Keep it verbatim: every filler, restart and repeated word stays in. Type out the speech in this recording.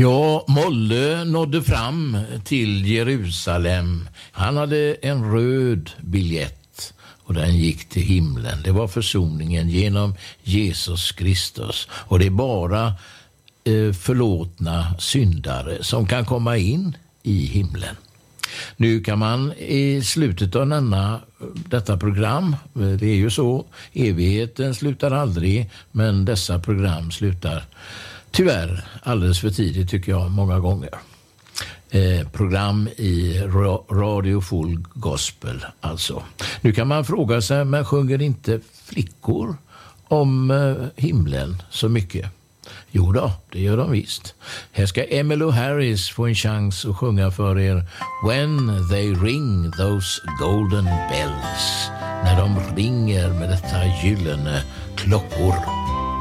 Ja, Molle nådde fram till Jerusalem. Han hade en röd biljett och den gick till himlen. Det var försoningen genom Jesus Kristus. Och det är bara eh, förlåtna syndare som kan komma in i himlen. Nu kan man i slutet av denna, detta program, det är ju så, evigheten slutar aldrig, men dessa program slutar tyvärr alldeles för tidigt tycker jag många gånger. Eh, program i ra- Radio Full Gospel alltså. Nu kan man fråga sig, men sjunger inte flickor om eh, himlen så mycket? Jo då, det gör de visst. Här ska Emmylou Harris få en chans att sjunga för er When they ring those golden bells. När de ringer med detta gyllene klockor.